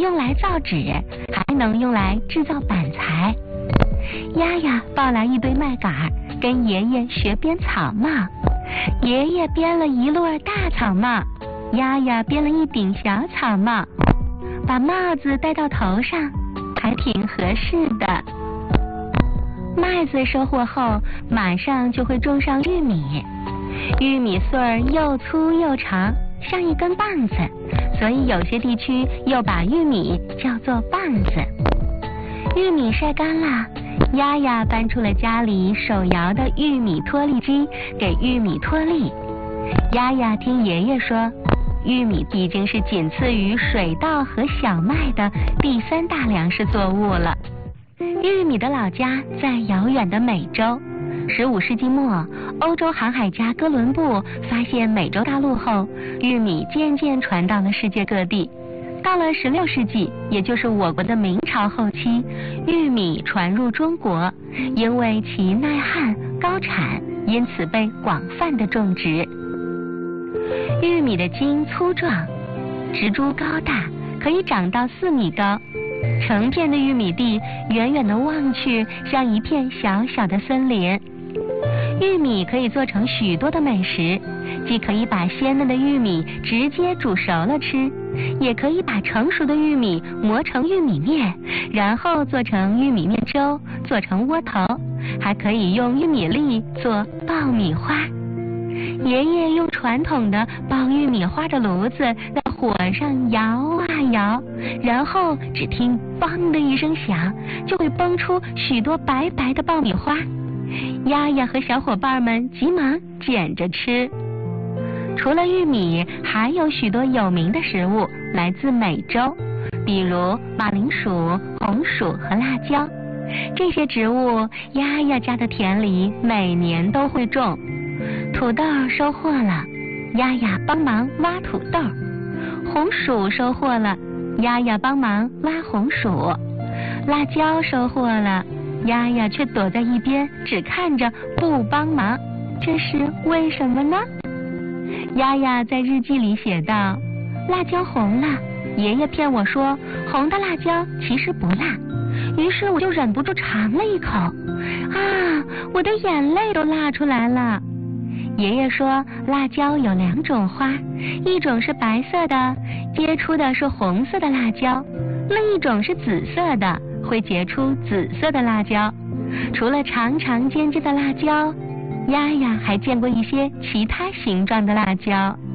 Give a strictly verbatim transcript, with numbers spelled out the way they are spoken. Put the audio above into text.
用来造纸，还能用来制造板材。丫丫抱来一堆麦秆，跟爷爷学编草帽。爷爷编了一摞大草帽，丫丫编了一顶小草帽，把帽子戴到头上，还挺合适的。麦子收获后，马上就会种上玉米。玉米穗儿又粗又长，像一根棒子，所以有些地区又把玉米叫做棒子。玉米晒干了，丫丫搬出了家里手摇的玉米脱粒机，给玉米脱粒。丫丫听爷爷说，玉米已经是仅次于水稻和小麦的第三大粮食作物了。玉米的老家在遥远的美洲。十五世纪末，欧洲航海家哥伦布发现美洲大陆后，玉米渐渐传到了世界各地。到了十六世纪，也就是我国的明朝后期，玉米传入中国，因为其耐旱、高产，因此被广泛的种植。玉米的茎粗壮，植株高大，可以长到四米高。成片的玉米地，远远的望去，像一片小小的森林。玉米可以做成许多的美食，既可以把鲜嫩的玉米直接煮熟了吃，也可以把成熟的玉米磨成玉米面，然后做成玉米面粥，做成窝头，还可以用玉米粒做爆米花。爷爷用传统的爆玉米花的炉子在火上摇啊摇，然后只听梆的一声响，就会崩出许多白白的爆米花。丫丫和小伙伴们急忙捡着吃。除了玉米，还有许多有名的食物来自美洲，比如马铃薯、红薯和辣椒。这些植物，丫丫家的田里每年都会种。土豆收获了，丫丫帮忙挖土豆；红薯收获了，丫丫帮忙挖红薯；辣椒收获了，丫丫却躲在一边，只看着不帮忙，这是为什么呢？丫丫在日记里写道：辣椒红了，爷爷骗我说红的辣椒其实不辣，于是我就忍不住尝了一口，啊，我的眼泪都辣出来了。爷爷说，辣椒有两种花，一种是白色的，结出的是红色的辣椒，另一种是紫色的，会结出紫色的辣椒。除了长长尖尖的辣椒，丫丫还见过一些其他形状的辣椒。